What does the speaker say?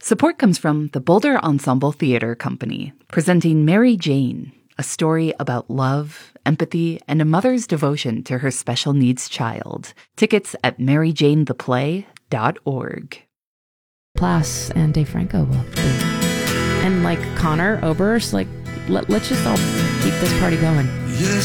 Support comes from the Boulder Ensemble Theater Company, presenting Mary Jane, a story about love, empathy, and a mother's devotion to her special needs child. Tickets at maryjanetheplay.org. Plas and Dave Franco will be. And like Connor Oberst, like let's just all keep this party going.